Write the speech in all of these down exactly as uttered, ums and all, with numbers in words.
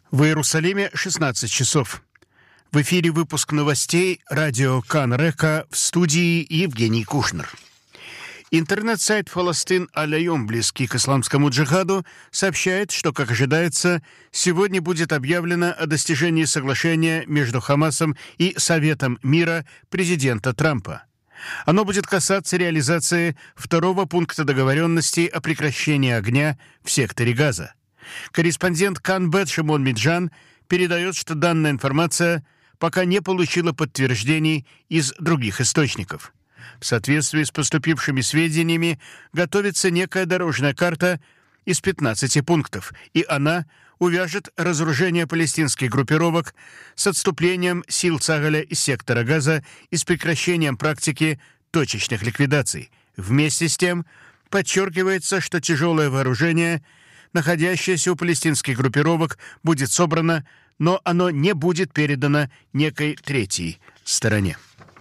В Иерусалиме шестнадцать часов. В эфире выпуск новостей радио Кан-Река, в студии Евгений Кушнер. Интернет-сайт «Фаластин Аль-Айом», близкий к исламскому джихаду, сообщает, что, как ожидается, сегодня будет объявлено о достижении соглашения между Хамасом и Советом мира президента Трампа. Оно будет касаться реализации второго пункта договоренности о прекращении огня в секторе Газа. Корреспондент Кан-Бет Шимон Миджан передает, что данная информация пока не получила подтверждений из других источников. В соответствии с поступившими сведениями готовится некая дорожная карта из пятнадцати пунктов, и она увяжет разоружение палестинских группировок с отступлением сил Цагаля из сектора Газа и с прекращением практики точечных ликвидаций. Вместе с тем подчеркивается, что тяжелое вооружение, находящееся у палестинских группировок, будет собрано, но оно не будет передано некой третьей стороне.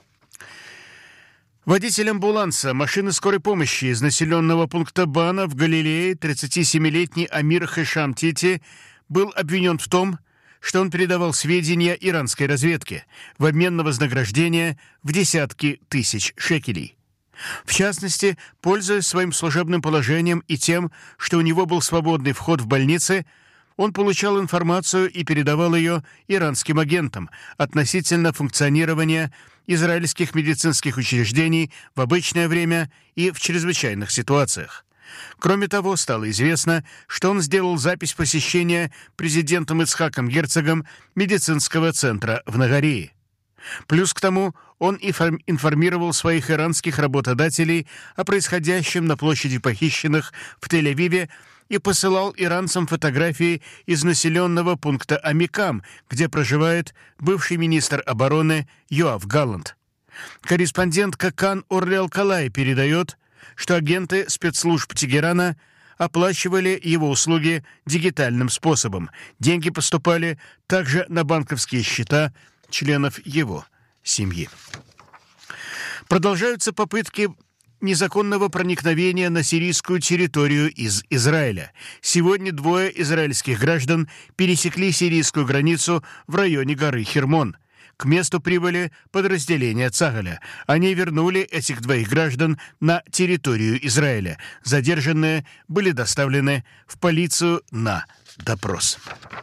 Водитель амбуланса машины скорой помощи из населенного пункта Бана в Галилее, тридцатисемилетний Амир Хешам Тити, был обвинен в том, что он передавал сведения иранской разведке в обмен на вознаграждение в десятки тысяч шекелей. В частности, пользуясь своим служебным положением и тем, что у него был свободный вход в больницы, он получал информацию и передавал ее иранским агентам относительно функционирования израильских медицинских учреждений в обычное время и в чрезвычайных ситуациях. Кроме того, стало известно, что он сделал запись посещения президентом Ицхаком Герцогом медицинского центра в Нагарее. Плюс к тому, он информировал своих иранских работодателей о происходящем на площади похищенных в Тель-Авиве и посылал иранцам фотографии из населенного пункта Амикам, где проживает бывший министр обороны Йоав Галланд. Корреспондентка Кан Орли Алкалай передает, что агенты спецслужб Тегерана оплачивали его услуги дигитальным способом. Деньги поступали также на банковские счета членов его семьи. Продолжаются попытки незаконного проникновения на сирийскую территорию из Израиля. Сегодня двое израильских граждан пересекли сирийскую границу в районе горы Хермон. К месту прибыли подразделения Цагаля. Они вернули этих двоих граждан на территорию Израиля. Задержанные были доставлены в полицию на допрос.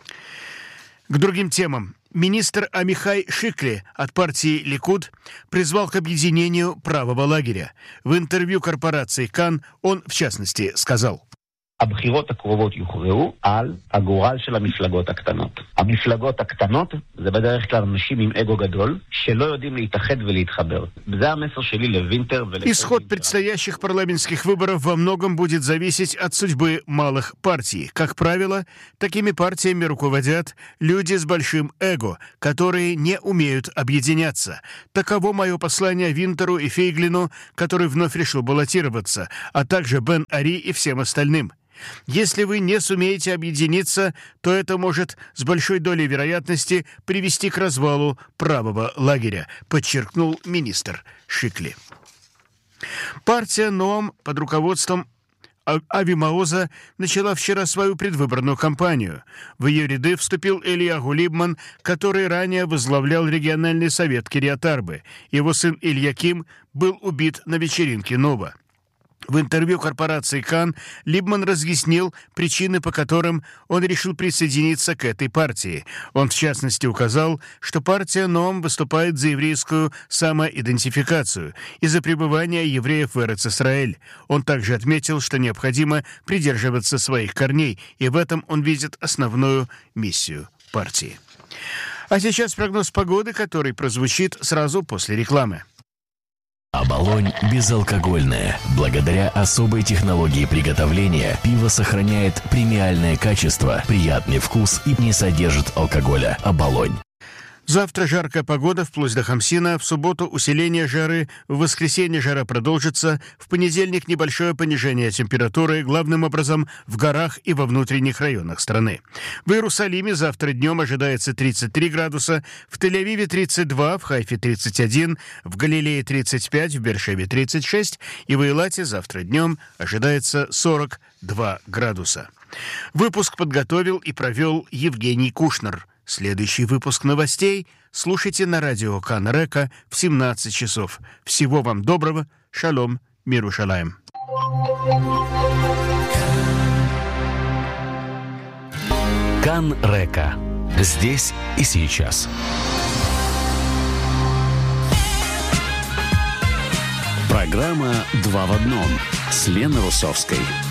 К другим темам. Министр Амихай Шикли от партии Ликуд призвал к объединению правого лагеря. В интервью корпорации Кан он, в частности, сказал: הבחירות הקרובות יוכרעו על הגורל של המפלגות הקטנות. המפלגות הקטנות זה בדרך כלל אנשים עם אגו גדול שלא יודעים להתאחד ולהתחבר. זה המסר שלי לווינטר ול... Исход предстоящих парламентских выборов во многом будет зависеть от судьбы малых партий. Как правило, такими партиями руководят люди с большим эго, которые не умеют объединяться. Таково мое послание Винтеру и Фейглину, который вновь решил баллотироваться, а также Бен Ари и всем остальным. Если вы не сумеете объединиться, то это может с большой долей вероятности привести к развалу правого лагеря, подчеркнул министр Шикли. Партия НОАМ под руководством Ави Маоза начала вчера свою предвыборную кампанию. В ее ряды вступил Элияху Либман, который ранее возглавлял региональный совет Кирьят-Арбы. Его сын Ильяким был убит на вечеринке Нова. В интервью корпорации Кан Либман разъяснил причины, по которым он решил присоединиться к этой партии. Он, в частности, указал, что партия НОАМ выступает за еврейскую самоидентификацию и за пребывание евреев в Эрец-Исраэль. Он также отметил, что необходимо придерживаться своих корней, и в этом он видит основную миссию партии. А сейчас прогноз погоды, который прозвучит сразу после рекламы. Оболонь безалкогольное. Благодаря особой технологии приготовления пиво сохраняет премиальное качество, приятный вкус и не содержит алкоголя. Оболонь. Завтра жаркая погода вплоть до Хамсина, в субботу усиление жары, в воскресенье жара продолжится, в понедельник небольшое понижение температуры, главным образом в горах и во внутренних районах страны. В Иерусалиме завтра днем ожидается тридцать три градуса, в Тель-Авиве тридцать два, в Хайфе тридцать один, в Галилее тридцать пять, в Беэр-Шеве тридцать шесть и в Эйлате завтра днем ожидается сорок два градуса. Выпуск подготовил и провел Евгений Кушнер. Следующий выпуск новостей слушайте на радио Кан Река в семнадцать часов. Всего вам доброго. Шалом. Мир Йерушалаим. Кан Река. Здесь и сейчас. Программа «Два в одном» с Леной Русовской.